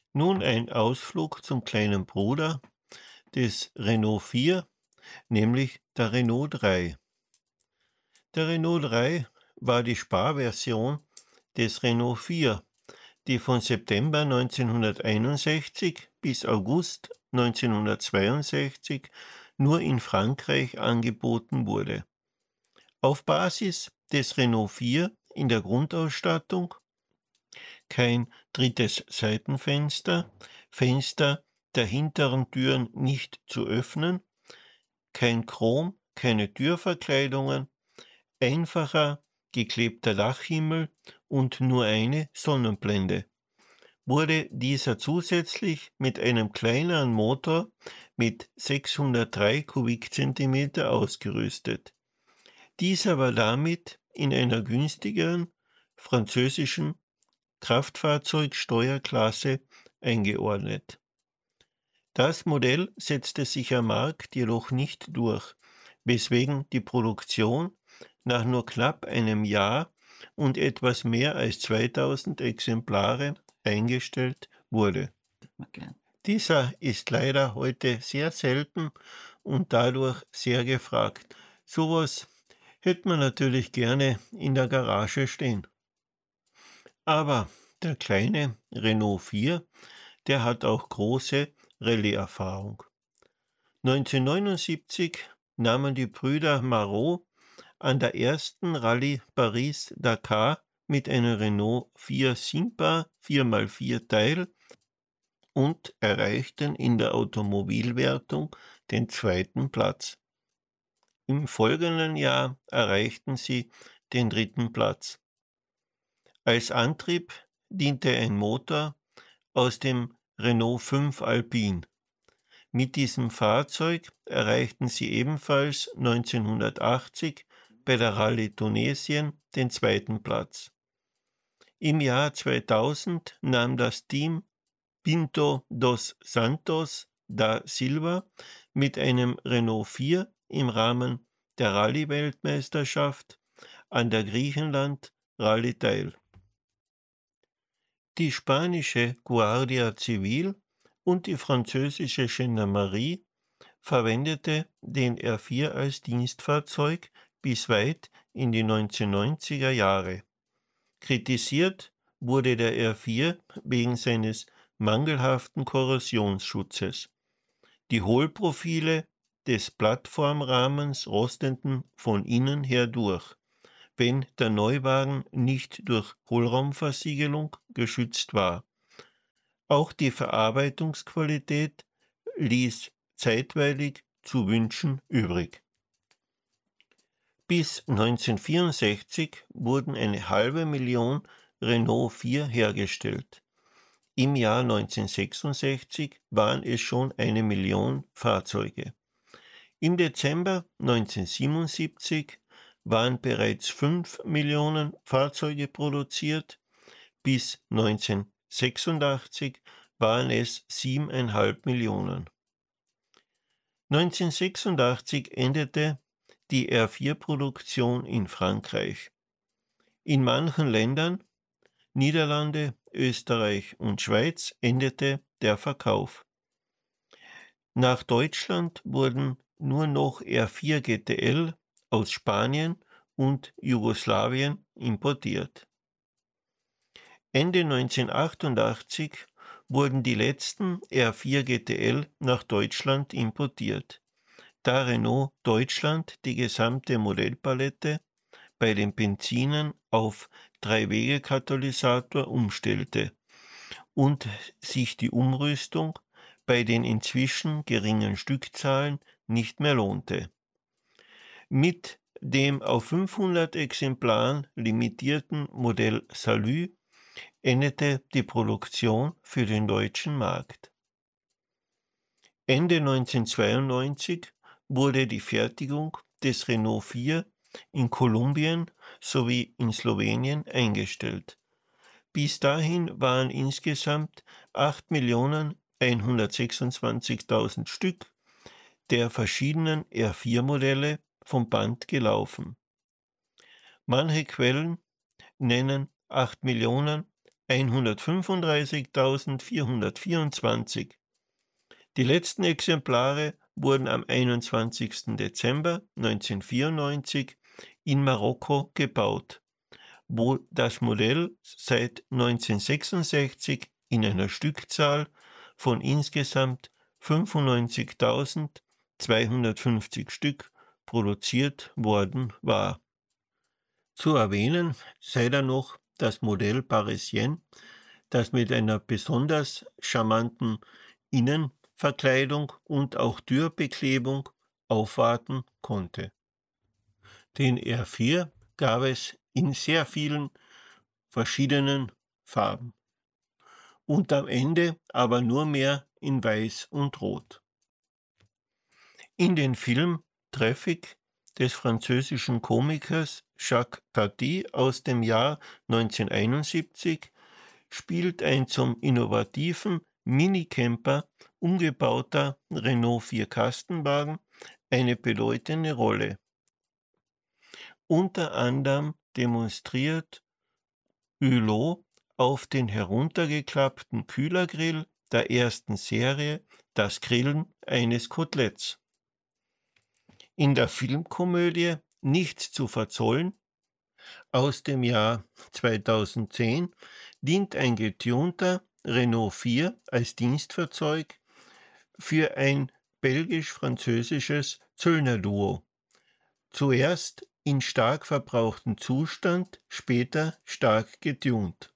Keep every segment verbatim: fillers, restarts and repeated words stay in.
Nun ein Ausflug zum kleinen Bruder des Renault vier, nämlich der Renault drei. Der Renault drei war die Sparversion des Renault vier, die von September neunzehnhunderteinundsechzig bis August neunzehnhundertzweiundsechzig nur in Frankreich angeboten wurde. Auf Basis des Renault vier in der Grundausstattung kein drittes Seitenfenster, Fenster der hinteren Türen nicht zu öffnen, kein Chrom, keine Türverkleidungen, einfacher geklebter Dachhimmel und nur eine Sonnenblende. Wurde dieser zusätzlich mit einem kleineren Motor mit sechshundertdrei Kubikzentimeter ausgerüstet. Dieser war damit in einer günstigeren französischen Kraftfahrzeugsteuerklasse eingeordnet. Das Modell setzte sich am Markt jedoch nicht durch, weswegen die Produktion nach nur knapp einem Jahr und etwas mehr als zweitausend Exemplare eingestellt wurde. Okay. Dieser ist leider heute sehr selten und dadurch sehr gefragt. Sowas hätte man natürlich gerne in der Garage stehen. Aber der kleine Renault vier, der hat auch große Rallye-Erfahrung. neunzehnhundertneunundsiebzig nahmen die Brüder Marot an der ersten Rallye Paris-Dakar mit einem Renault vier Simpa vier mal vier teil und erreichten in der Automobilwertung den zweiten Platz. Im folgenden Jahr erreichten sie den dritten Platz. Als Antrieb diente ein Motor aus dem Renault fünf Alpine. Mit diesem Fahrzeug erreichten sie ebenfalls neunzehnhundertachtzig bei der Rallye Tunesien den zweiten Platz. Im Jahr zweitausend nahm das Team Pinto dos Santos da Silva mit einem Renault vier im Rahmen der Rallye-Weltmeisterschaft an der Griechenland Rallye teil. Die spanische Guardia Civil und die französische Gendarmerie verwendete den R vier als Dienstfahrzeug bis weit in die neunzehnhundertneunziger Jahre. Kritisiert wurde der R vier wegen seines mangelhaften Korrosionsschutzes. Die Hohlprofile des Plattformrahmens rosteten von innen her durch, wenn der Neuwagen nicht durch Hohlraumversiegelung geschützt war. Auch die Verarbeitungsqualität ließ zeitweilig zu wünschen übrig. Bis neunzehnhundertvierundsechzig wurden eine halbe Million Renault vier hergestellt. Im Jahr neunzehnhundertsechsundsechzig waren es schon eine Million Fahrzeuge. Im Dezember neunzehnhundertsiebenundsiebzig waren bereits fünf Millionen Fahrzeuge produziert, bis neunzehnhundertsechsundachtzig waren es siebeneinhalb Millionen. neunzehnhundertsechsundachtzig endete die R vier Produktion in Frankreich. In manchen Ländern, Niederlande, Österreich und Schweiz, endete der Verkauf. Nach Deutschland wurden nur noch R vier G T L aus Spanien und Jugoslawien importiert. Ende neunzehnhundertachtundachtzig wurden die letzten R vier G T L nach Deutschland importiert, da Renault Deutschland die gesamte Modellpalette bei den Benzinen auf Drei-Wege-Katalysator umstellte und sich die Umrüstung bei den inzwischen geringen Stückzahlen nicht mehr lohnte. Mit dem auf fünfhundert Exemplaren limitierten Modell Salü endete die Produktion für den deutschen Markt. Ende neunzehnhundertzweiundneunzig wurde die Fertigung des Renault vier in Kolumbien sowie in Slowenien eingestellt. Bis dahin waren insgesamt acht Millionen hundertsechsundzwanzigtausend Stück der verschiedenen R vier Modelle vom Band gelaufen. Manche Quellen nennen acht Millionen hundertfünfunddreißigtausendvierhundertvierundzwanzig. Die letzten Exemplare wurden am einundzwanzigsten Dezember neunzehnhundertvierundneunzig in Marokko gebaut, wo das Modell seit neunzehnhundertsechsundsechzig in einer Stückzahl von insgesamt fünfundneunzigtausendzweihundertfünfzig Stück produziert worden war. Zu erwähnen sei da noch das Modell Parisien, das mit einer besonders charmanten Innenverkleidung und auch Türbeklebung aufwarten konnte. Den R vier gab es in sehr vielen verschiedenen Farben und am Ende aber nur mehr in Weiß und Rot. In den Film Traffic des französischen Komikers Jacques Tati aus dem Jahr neunzehnhunderteinundsiebzig spielt ein zum innovativen Minicamper umgebauter Renault vier Kastenwagen eine bedeutende Rolle. Unter anderem demonstriert Hulot auf den heruntergeklappten Kühlergrill der ersten Serie das Grillen eines Koteletts. In der Filmkomödie Nichts zu verzollen aus dem Jahr zweitausendzehn dient ein getunter Renault vier als Dienstfahrzeug für ein belgisch-französisches Zöllnerduo. Zuerst in stark verbrauchtem Zustand, später stark getunt.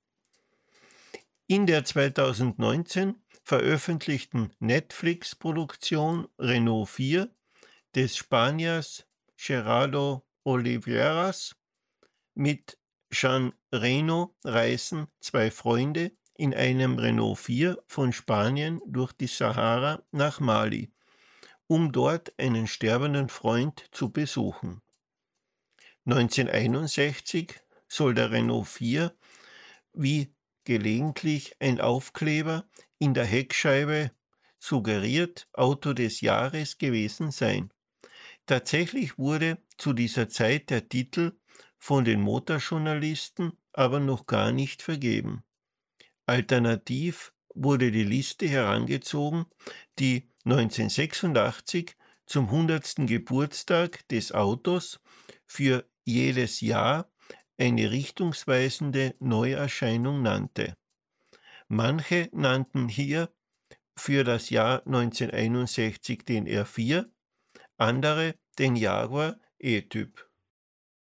In der zweitausendneunzehn veröffentlichten Netflix-Produktion Renault vier des Spaniers Gerardo Oliveras mit Jean Reno reisen zwei Freunde in einem Renault vier von Spanien durch die Sahara nach Mali, um dort einen sterbenden Freund zu besuchen. neunzehnhunderteinundsechzig soll der Renault vier, wie gelegentlich ein Aufkleber in der Heckscheibe suggeriert, Auto des Jahres gewesen sein. Tatsächlich wurde zu dieser Zeit der Titel von den Motorjournalisten aber noch gar nicht vergeben. Alternativ wurde die Liste herangezogen, die neunzehnhundertsechsundachtzig zum hundertsten Geburtstag des Autos für jedes Jahr eine richtungsweisende Neuerscheinung nannte. Manche nannten hier für das Jahr neunzehnhunderteinundsechzig den R vier, andere den Jaguar E-Typ.